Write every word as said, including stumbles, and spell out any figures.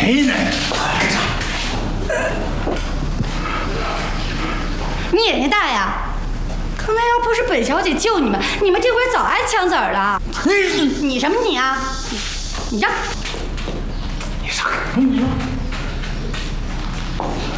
谁呢？ 你眼睛大呀！刚才要不是本小姐救你们，你们这回早挨枪子儿了。你你什么你啊？你让！ 你让开！你让！